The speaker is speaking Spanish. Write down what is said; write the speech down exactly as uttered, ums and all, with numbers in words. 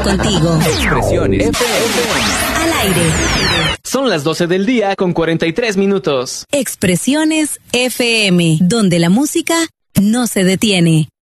contigo. Expresiones F M. Al aire. Son las doce del día con cuarenta y tres minutos. Expresiones F M, donde la música no se detiene.